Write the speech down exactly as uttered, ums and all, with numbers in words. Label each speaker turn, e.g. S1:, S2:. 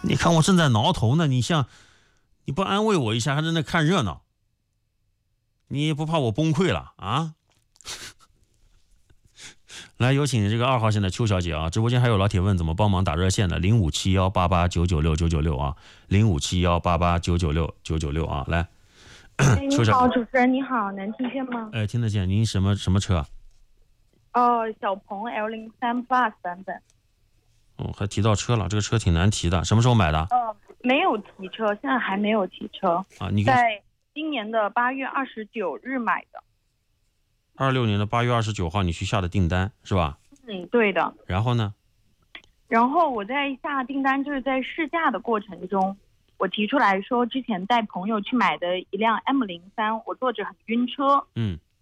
S1: 你看我正在挠头呢，你像你不安慰我一下，还在那看热闹，你也不怕我崩溃了啊？来，有请这个二号线的邱小姐啊，直播间还有老铁问怎么帮忙打热线的，零五七幺八八九九六九九六啊，零五七幺八八九九六九九六啊，来。
S2: 哎，你好，主持人你好，能听见吗？
S1: 哎，听得见。您什么什么车？
S2: 哦，小鹏 L 零三 Plus 版本。
S1: 哦，还提到车了，这个车挺难提的。什么时候买的？
S2: 哦，没有提车，现在还没有提车。
S1: 啊，你
S2: 在今年的八月二十九日买的。
S1: 二六年的八月二十九号，你去下的订单是吧？
S2: 嗯，对的。
S1: 然后呢？
S2: 然后我在下订单，就是在试驾的过程中，我提出来说，之前带朋友去买的一辆 M 零三，我坐着很晕车。
S1: 嗯。